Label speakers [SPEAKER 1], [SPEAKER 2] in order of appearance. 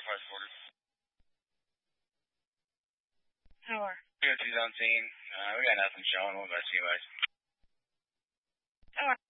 [SPEAKER 1] far as orders.
[SPEAKER 2] Tower.
[SPEAKER 1] We got 2 on scene. We got nothing showing. What about you guys?
[SPEAKER 2] Tower.